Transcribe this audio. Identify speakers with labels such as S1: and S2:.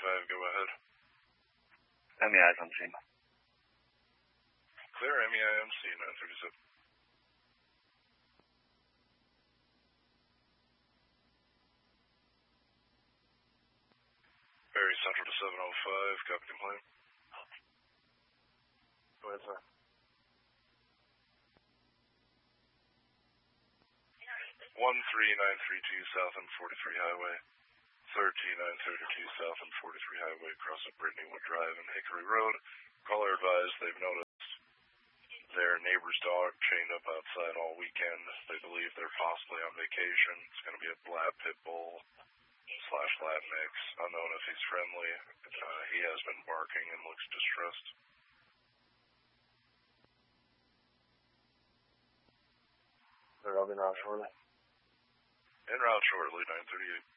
S1: 1035, go ahead.
S2: MEI's on scene.
S1: Clear, MEIMC 937. Ferry Central to 705, copy complaint. Go ahead, sir. 13932 South and 43 Highway. 13932 South and 43 Highway, crossing Brittanywood Drive and Hickory Road. Caller advised they've noticed their neighbor's dog chained up outside all weekend. They believe they're possibly on vacation. It's going to be a Lab Pit Bull / Lab mix. Unknown if he's friendly. He has been barking and looks distressed.
S2: They're en route shortly.
S1: En route shortly, 938.